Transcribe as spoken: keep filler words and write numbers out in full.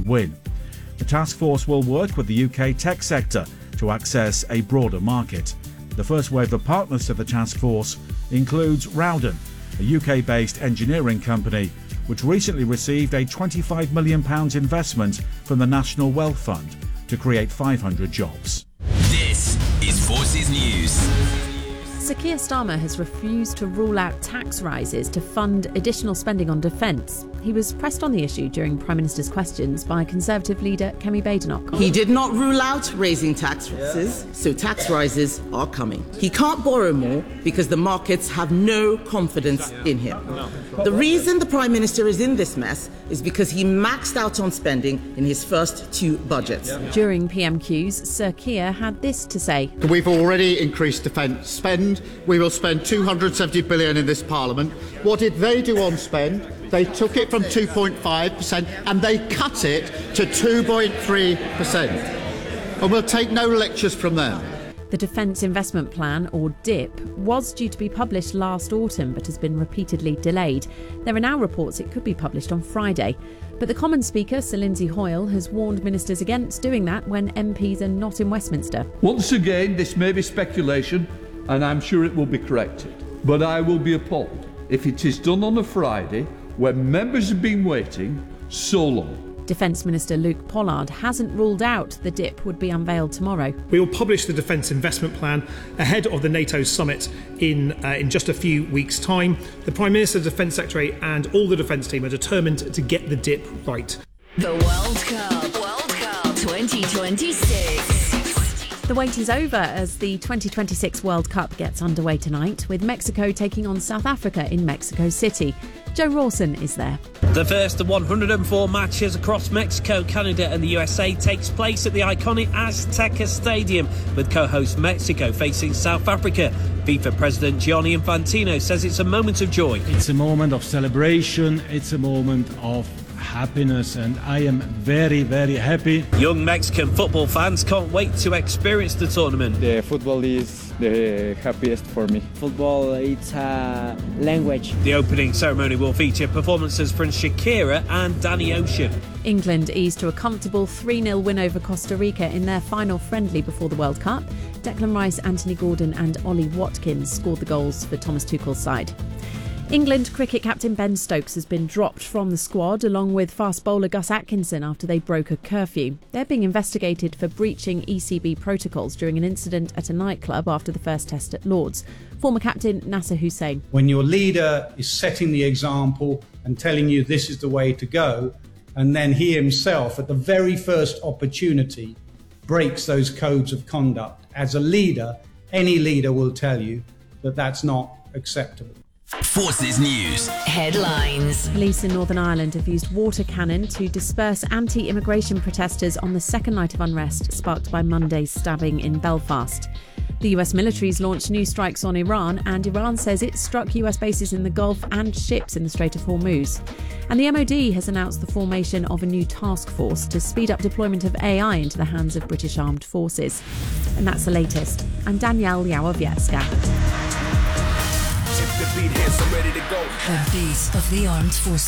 win. The task force will work with the U K tech sector to access a broader market. The first wave of partners to the task force includes Rowden, a U K-based engineering company, which recently received a twenty-five million pounds investment from the National Wealth Fund to create five hundred jobs. This is Forces News. Sir Keir Starmer has refused to rule out tax rises to fund additional spending on defence. He was pressed on the issue during Prime Minister's questions by Conservative leader Kemi Badenoch. He did not rule out raising tax rises, so tax rises are coming. He can't borrow more because the markets have no confidence in him. The reason the Prime Minister is in this mess is because he maxed out on spending in his first two budgets. During P M Qs, Sir Keir had this to say. We've already increased defence spend. We will spend two hundred seventy billion pounds in this Parliament. What did they do on spend? They took it from two point five percent and they cut it to two point three percent. And we'll take no lectures from them. The Defence Investment Plan, or D I P, was due to be published last autumn but has been repeatedly delayed. There are now reports it could be published on Friday. But the Commons Speaker, Sir Lindsay Hoyle, has warned ministers against doing that when M Ps are not in Westminster. Once again, this may be speculation, and I'm sure it will be corrected. But I will be appalled if it is done on a Friday when members have been waiting so long. Defence Minister Luke Pollard hasn't ruled out the D I P would be unveiled tomorrow. We will publish the Defence Investment Plan ahead of the NATO summit in uh, in just a few weeks' time. The Prime Minister, the Defence Secretary and all the Defence team are determined to get the D I P right. The World Cup, World Cup twenty twenty-six. The wait is over as the twenty twenty-six World Cup gets underway tonight, with Mexico taking on South Africa in Mexico City. Joe Rawson is there. The first of one hundred four matches across Mexico, Canada and the U S A takes place at the iconic Azteca Stadium, with co-host Mexico facing South Africa. FIFA President Gianni Infantino says it's a moment of joy. It's a moment of celebration, it's a moment of happiness, and I am very, very happy. Young Mexican football fans can't wait to experience the tournament. The football is the happiest for me. Football, it's a language. The opening ceremony will feature performances from Shakira and Danny Ocean. England eased to a comfortable three nil win over Costa Rica in their final friendly before the World Cup. Declan Rice, Anthony Gordon and Ollie Watkins scored the goals for Thomas Tuchel's side. England cricket captain Ben Stokes has been dropped from the squad along with fast bowler Gus Atkinson after they broke a curfew. They're being investigated for breaching E C B protocols during an incident at a nightclub after the first test at Lord's. Former captain Nasser Hussain. When your leader is setting the example and telling you this is the way to go, and then he himself at the very first opportunity breaks those codes of conduct, as a leader, any leader will tell you that that's not acceptable. Forces News. Headlines. Police in Northern Ireland have used water cannon to disperse anti-immigration protesters on the second night of unrest sparked by Monday's stabbing in Belfast. The U S military's launched new strikes on Iran, and Iran says it struck U S bases in the Gulf and ships in the Strait of Hormuz. And the M O D has announced the formation of a new task force to speed up deployment of A I into the hands of British armed forces. And that's the latest. I'm Danielle Yawowiecka. The beat of the armed forces.